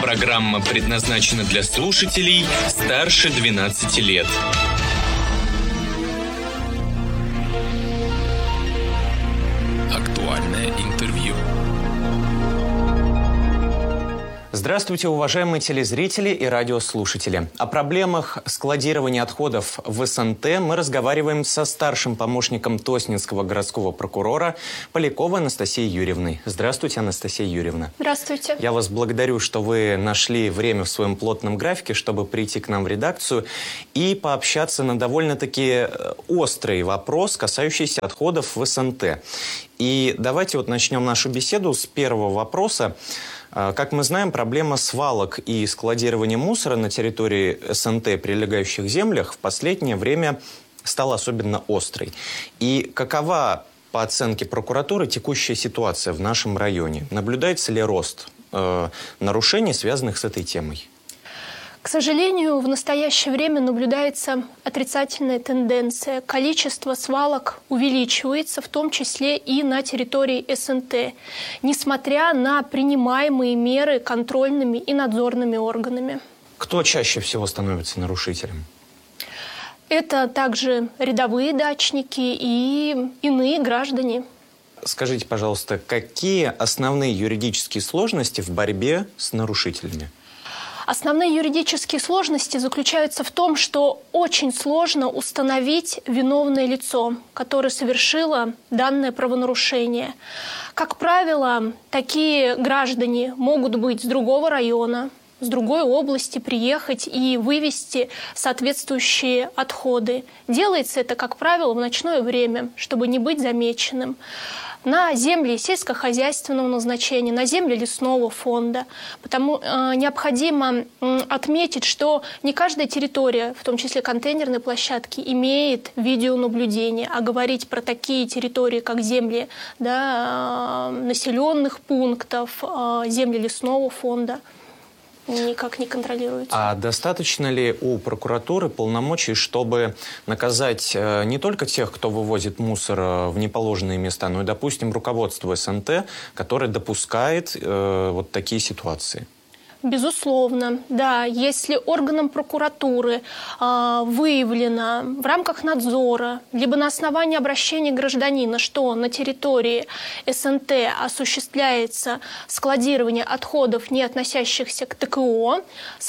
Программа предназначена для слушателей старше 12 лет. Актуальное интервью. Здравствуйте, уважаемые телезрители и радиослушатели. О проблемах складирования отходов в СНТ мы разговариваем со старшим помощником Тоснинского городского прокурора Поляковой Анастасией Юрьевной. Здравствуйте, Анастасия Юрьевна. Здравствуйте. Я вас благодарю, что вы нашли время в своем плотном графике, чтобы прийти к нам в редакцию и пообщаться на довольно-таки острый вопрос, касающийся отходов в СНТ. И давайте вот начнем нашу беседу с первого вопроса. Как мы знаем, проблема свалок и складирования мусора на территории СНТ, прилегающих землях, в последнее время стала особенно острой. И какова, по оценке прокуратуры, текущая ситуация в нашем районе? Наблюдается ли рост нарушений, связанных с этой темой? К сожалению, в настоящее время наблюдается отрицательная тенденция. Количество свалок увеличивается, в том числе и на территории СНТ, несмотря на принимаемые меры контрольными и надзорными органами. Кто чаще всего становится нарушителем? Это также рядовые дачники и иные граждане. Скажите, пожалуйста, какие основные юридические сложности в борьбе с нарушителями? Основные юридические сложности заключаются в том, что очень сложно установить виновное лицо, которое совершило данное правонарушение. Как правило, такие граждане могут быть с другого района, с другой области приехать и вывести соответствующие отходы. Делается это, как правило, в ночное время, чтобы не быть замеченным. На земли сельскохозяйственного назначения, на земли лесного фонда. Потому необходимо отметить, что не каждая территория, в том числе контейнерные площадки, имеет видеонаблюдение. А говорить про такие территории, как земли населенных пунктов, земли лесного фонда, никак не контролируется. А достаточно ли у прокуратуры полномочий, чтобы наказать не только тех, кто вывозит мусор в неположенные места, но и, допустим, руководство СНТ, которое допускает вот такие ситуации? Безусловно, да. Если органам прокуратуры выявлено в рамках надзора, либо на основании обращения гражданина, что на территории СНТ осуществляется складирование отходов, не относящихся к ТКО,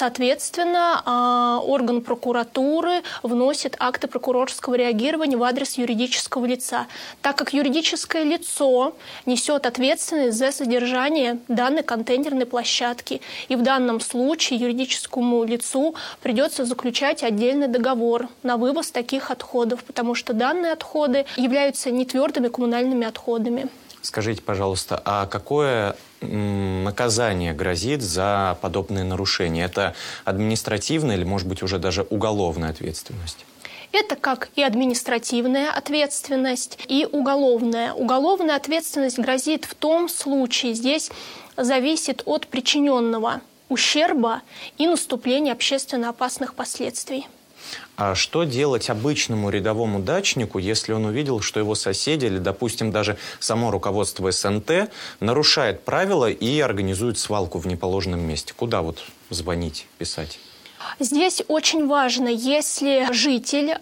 соответственно, орган прокуратуры вносит акты прокурорского реагирования в адрес юридического лица, так как юридическое лицо несет ответственность за содержание данной контейнерной площадки. И в данном случае юридическому лицу придется заключать отдельный договор на вывоз таких отходов, потому что данные отходы являются нетвердыми коммунальными отходами. Скажите, пожалуйста, а какое наказание грозит за подобные нарушения? Это административная или, может быть, уже даже уголовная ответственность? Это как и административная ответственность, и уголовная. Уголовная ответственность грозит в том случае, здесь зависит от причиненного ущерба и наступления общественно опасных последствий. А что делать обычному рядовому дачнику, если он увидел, что его соседи или, допустим, даже само руководство СНТ нарушает правила и организует свалку в неположенном месте? Куда вот звонить, писать? Здесь очень важно, если житель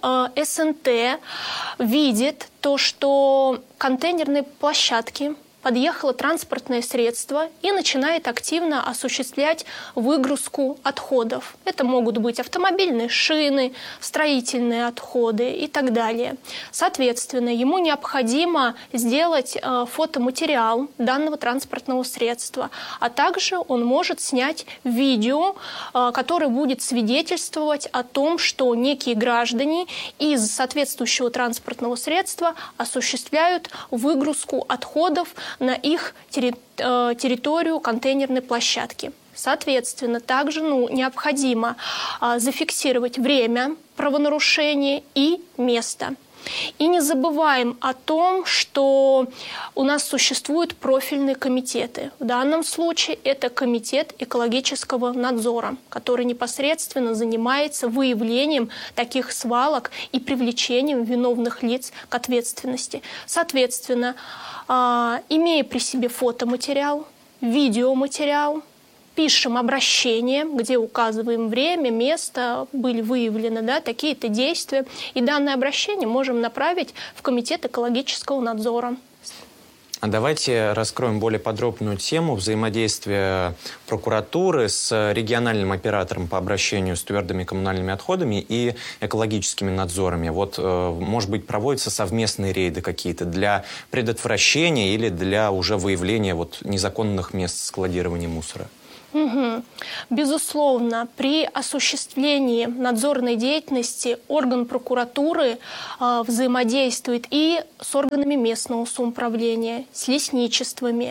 СНТ видит то, что контейнерные площадки подъехало транспортное средство и начинает активно осуществлять выгрузку отходов. Это могут быть автомобильные шины, строительные отходы и так далее. Соответственно, ему необходимо сделать фотоматериал данного транспортного средства, а также он может снять видео, которое будет свидетельствовать о том, что некие граждане из соответствующего транспортного средства осуществляют выгрузку отходов на их территорию контейнерной площадки. Соответственно, также необходимо зафиксировать время правонарушения и место. И не забываем о том, что у нас существуют профильные комитеты. В данном случае это комитет экологического надзора, который непосредственно занимается выявлением таких свалок и привлечением виновных лиц к ответственности. Соответственно, имея при себе фотоматериал, видеоматериал, пишем обращение, где указываем время, место, были выявлены, да, такие-то действия. И данное обращение можем направить в Комитет экологического надзора. А давайте раскроем более подробную тему взаимодействия прокуратуры с региональным оператором по обращению с твердыми коммунальными отходами и экологическими надзорами. Вот, может быть, проводятся совместные рейды какие-то для предотвращения или для уже выявления вот незаконных мест складирования мусора? Угу. Безусловно, при осуществлении надзорной деятельности орган прокуратуры взаимодействует и с органами местного самоуправления, с лесничествами,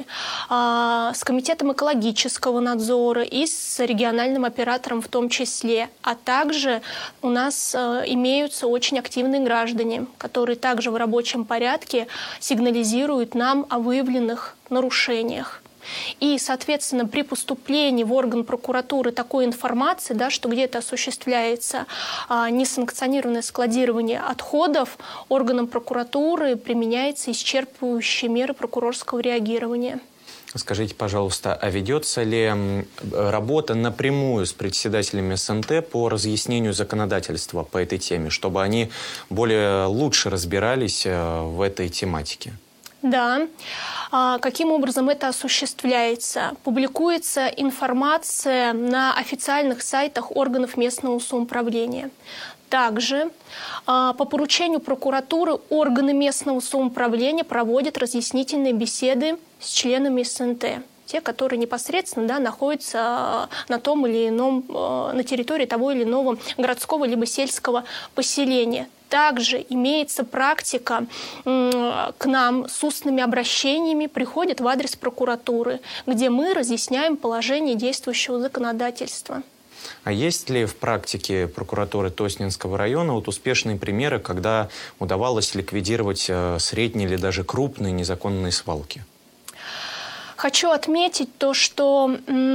с Комитетом экологического надзора и с региональным оператором в том числе. А также у нас имеются очень активные граждане, которые также в рабочем порядке сигнализируют нам о выявленных нарушениях. И, соответственно, при поступлении в орган прокуратуры такой информации, да, что где-то осуществляется несанкционированное складирование отходов, органам прокуратуры применяются исчерпывающие меры прокурорского реагирования. Скажите, пожалуйста, а ведется ли работа напрямую с председателями СНТ по разъяснению законодательства по этой теме, чтобы они лучше разбирались в этой тематике? Да. Каким образом это осуществляется? Публикуется информация на официальных сайтах органов местного самоуправления. Также по поручению прокуратуры органы местного самоуправления проводят разъяснительные беседы с членами СНТ. Те, которые непосредственно, да, находятся на том или ином, на территории того или иного городского либо сельского поселения. Также имеется практика, к нам с устными обращениями приходят в адрес прокуратуры, где мы разъясняем положение действующего законодательства. А есть ли в практике прокуратуры Тоснинского района вот успешные примеры, когда удавалось ликвидировать средние или даже крупные незаконные свалки? Хочу отметить то, что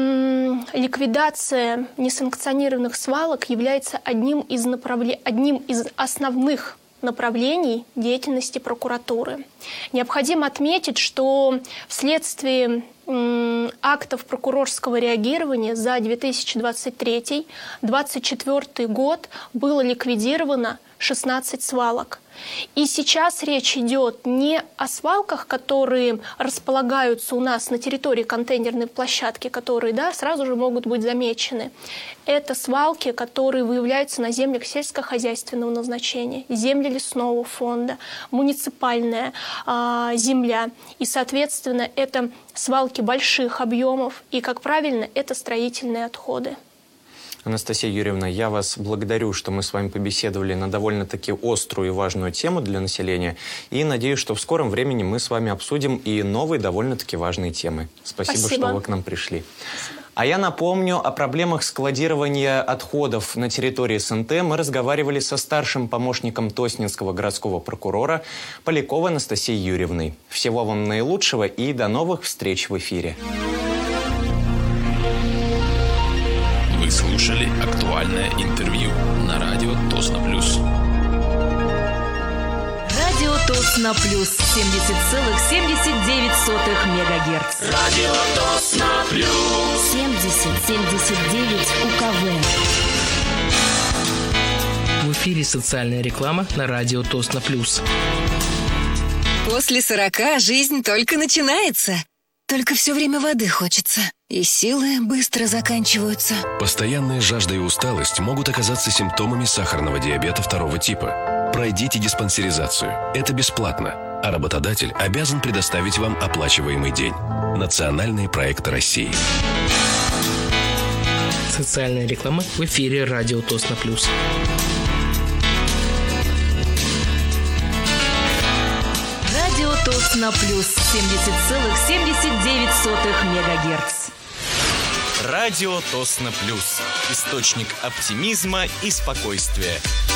ликвидация несанкционированных свалок является одним из основных направлений деятельности прокуратуры. Необходимо отметить, что вследствие актов прокурорского реагирования за 2023-2024 год было ликвидировано 16 свалок. И сейчас речь идет не о свалках, которые располагаются у нас на территории контейнерной площадки, которые, да, сразу же могут быть замечены. Это свалки, которые выявляются на землях сельскохозяйственного назначения, земли лесного фонда, муниципальная земля. И, соответственно, это свалки больших объемов и, как правильно, это строительные отходы. Анастасия Юрьевна, я вас благодарю, что мы с вами побеседовали на довольно-таки острую и важную тему для населения. И надеюсь, что в скором времени мы с вами обсудим и новые довольно-таки важные темы. Спасибо, что вы к нам пришли. А я напомню, о проблемах складирования отходов на территории СНТ мы разговаривали со старшим помощником Тоснинского городского прокурора Поляковой Анастасией Юрьевной. Всего вам наилучшего и до новых встреч в эфире. Вы слушали актуальное интервью на радио Тосно Плюс. Радио Тосно Плюс 70,79 МГц. Радио Тосно Плюс 70,79 УКВ. В эфире социальная реклама на радио Тосно Плюс. После 40 жизнь только начинается. Только все время воды хочется. И силы быстро заканчиваются. Постоянная жажда и усталость могут оказаться симптомами сахарного диабета 2 типа. Пройдите диспансеризацию. Это бесплатно. А работодатель обязан предоставить вам оплачиваемый день. Национальные проекты России. Социальная реклама в эфире радио Тосно Плюс. Радио Тосно Плюс 70,79 МГц. Радио Тосно Плюс. Источник оптимизма и спокойствия.